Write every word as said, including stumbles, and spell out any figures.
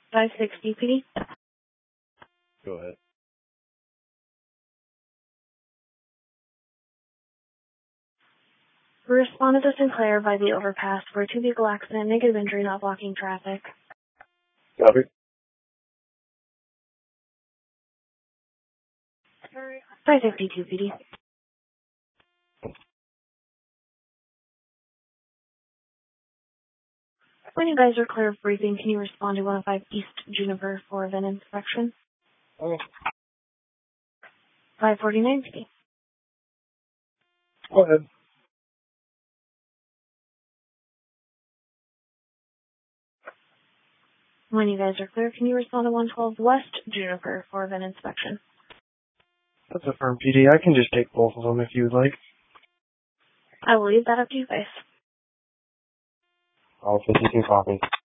five sixty P D. Go ahead. We responded to Sinclair by the overpass for a two-vehicle accident, negative injury, not blocking traffic. Copy. five fifty-two P D. When you guys are clear of briefing, can you respond to one oh five East Juniper for event inspection? Okay. five forty-nine P D. Go ahead. When you guys are clear, can you respond to one twelve West Juniper for event inspection? That's a firm P D. I can just take both of them if you would like. I will leave that up to you guys. All fifty-two copies.